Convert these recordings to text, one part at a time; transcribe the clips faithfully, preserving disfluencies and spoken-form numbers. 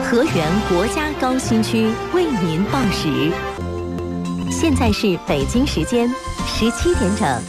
河源国家高新区为您报时，现在是北京时间十七点整。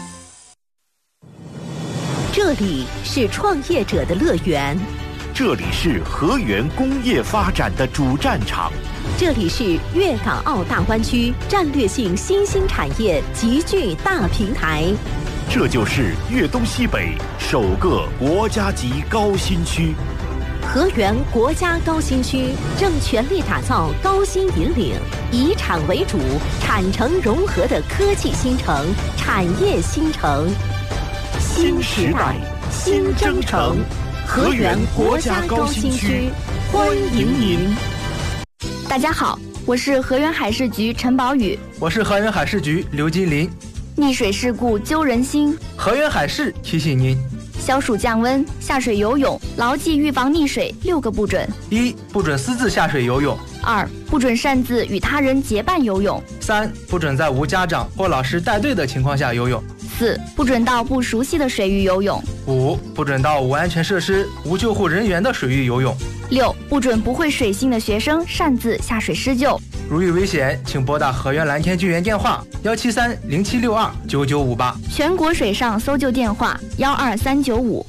这里是创业者的乐园， 这里是河源工业发展的主战场， 这里是粤港澳大湾区战略性新兴产业集聚大平台， 这就是粤东西北首个国家级高新区。 河源国家高新区正全力打造高新引领、以产为主、产城融合的科技新城、产业新城。新时代，新征程，河源国家高新区，欢迎您。 大家好，我是河源海事局陈宝宇， 我是河源海事局刘金林。 溺水事故揪人心， 河源海事提醒您： 消暑降温，下水游泳，牢记预防溺水六个不准： 一、不准私自下水游泳； 二、不准擅自与他人结伴游泳； 三、不准在无家长或老师带队的情况下游泳； 四、不准到不熟悉的水域游泳； 五、不准到无安全设施、无救护人员的水域游泳； 六、不准不会水性的学生擅自下水施救。 如遇危险，请拨打河源蓝天救援电话幺七三零七六二九九五八， 全国水上搜救电话幺二三九五。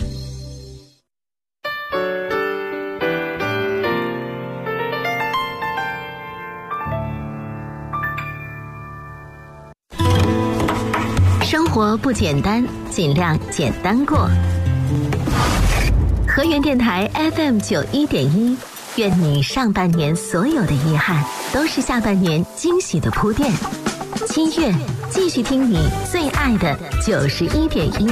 生活不简单，尽量简单过。河源电台 F M 九一点一，愿你上半年所有的遗憾都是下半年惊喜的铺垫。七月继续听你最爱的九十一点一。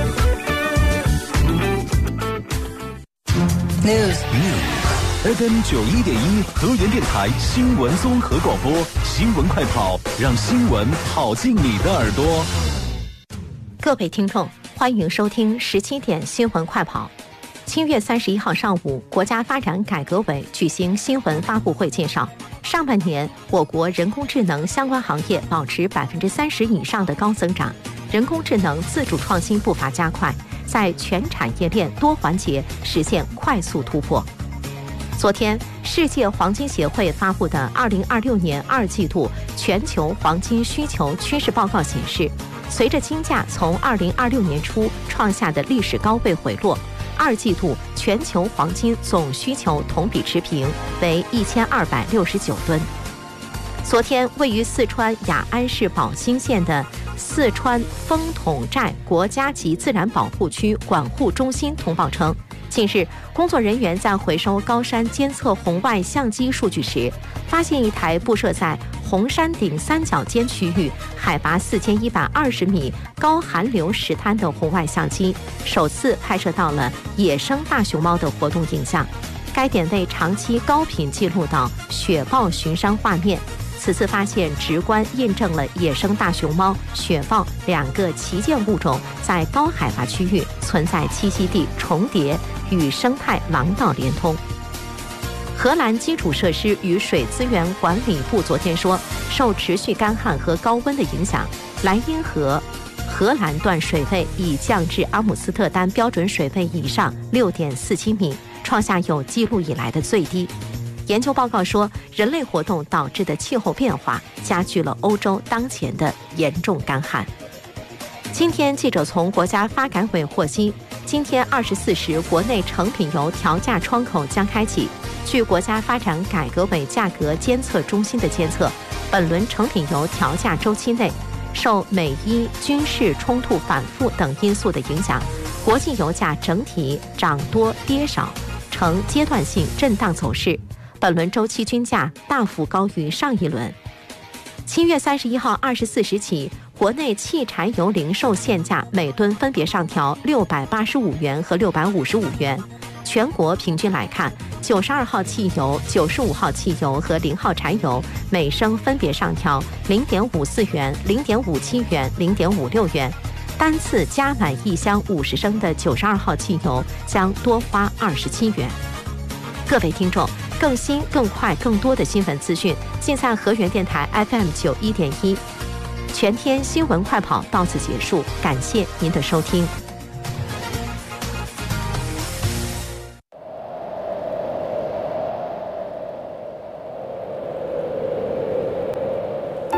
News News F M 九一点一河源电台新闻综合广播，新闻快跑，让新闻跑进你的耳朵。 各位听众，欢迎收听十七点新闻快跑。七月三十一号上午，国家发展改革委举行新闻发布会，介绍上半年我国人工智能相关行业保持百分之三十以上的高增长，人工智能自主创新步伐加快，在全产业链多环节实现快速突破。昨天，世界黄金协会发布的二零二六年二季度全球黄金需求趋势报告显示，随着金价从二零二六年初创下的历史高位回落，二季度全球黄金总需求同比持平，为一千二百六十九吨。昨天，位于四川雅安市宝兴县的四川风筒寨国家级自然保护区管护中心通报称，近日，工作人员在回收高山监测红外相机数据时，发现一台布设在红山顶三角尖区域、海拔四千一百二十米高寒流石滩的红外相机，首次拍摄到了野生大熊猫的活动影像。该点位长期高频记录到雪豹巡山画面。此次发现直观印证了野生大熊猫、雪豹两个旗舰物种在高海拔区域存在栖息地重叠与生态廊道连通。荷兰基础设施与水资源管理部昨天说，受持续干旱和高温的影响，莱茵河荷兰段水位已降至阿姆斯特丹标准水位以上 六点四七米，创下有记录以来的最低。研究报告说，人类活动导致的气候变化加剧了欧洲当前的严重干旱。今天，记者从国家发改委获悉，今天二十四时，国内成品油调价窗口将开启。据国家发展改革委价格监测中心的监测，本轮成品油调价周期内，受美伊军事冲突反复等因素的影响，国际油价整体涨多跌少，呈阶段性震荡走势。本轮周期均价大幅高于上一轮。七月三十一号二十四时起，国内汽柴油零售限价每吨分别上调六百八十五元和六百五十五元。全国平均来看，九十二号汽油、九十五号汽油和零号柴油每升分别上调零点五四元、零点五七元、零点五六元。单次加满一箱五十升的九十二号汽油将多花二十七元。各位听众，更新、更快、更多的新闻资讯，尽在河源电台 F M 九一点一。全天新闻快跑到此结束，感谢您的收听。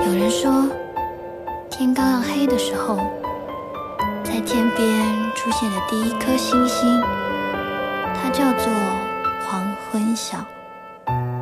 有人说，天刚要黑的时候，在天边出现了第一颗星星，它叫做黄昏晓。